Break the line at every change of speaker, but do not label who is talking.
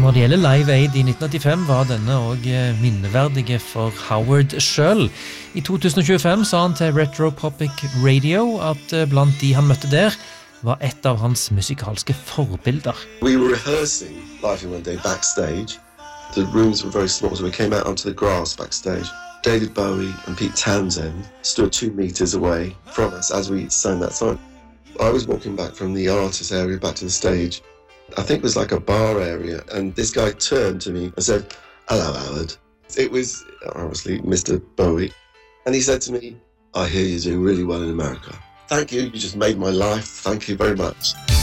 Når det gjelder Live Aid i 1985 var denne også minneverdige for Howard selv. I 2025 sa han til Retropopic Radio at blant de han møtte der var et av hans musikalske forbilder.
We were rehearsing live one day backstage. The rooms were very small, so we came out onto the grass backstage. David Bowie and Pete Townsend stood 2 meters away from us as we sang that song. I was walking back from the artist area back to the stage. I think it was like a bar area, and this guy turned to me and said, "Hello, Howard." It was obviously Mr. Bowie, and he said to me, "I hear you're doing really well in America. Thank you, you just made my life. Thank you very much."